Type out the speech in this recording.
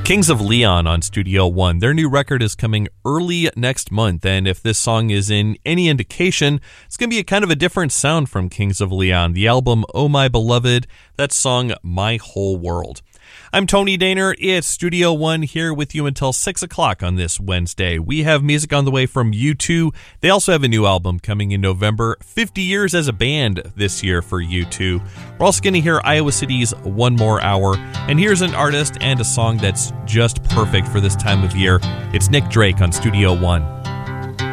Kings of Leon on Studio One. Their new record is coming early next month, and if this song is in any indication, it's going to be a kind of a different sound from Kings of Leon. The album Oh My Beloved, that song My Whole World. I'm Tony Daner. It's Studio One here with you until 6 o'clock on this Wednesday. We have music on the way from U2. They also have a new album coming in November. 50 years as a band this year for U2. We're also going to hear Iowa City's One More Hour. And here's an artist and a song that's just perfect for this time of year. It's Nick Drake on Studio One.